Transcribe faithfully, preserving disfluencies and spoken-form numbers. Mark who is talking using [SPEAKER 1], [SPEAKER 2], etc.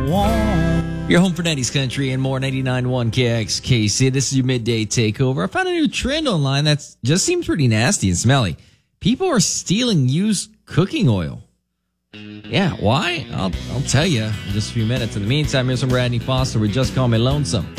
[SPEAKER 1] Your home for nineties country and more. Ninety-nine point one K X K C. This is your midday takeover. I found a new trend online that just seems pretty nasty and smelly. People are stealing used cooking oil. Yeah, why? I'll, I'll tell you in just a few minutes. In the meantime, here's some Randy Foster with Just Call Me Lonesome.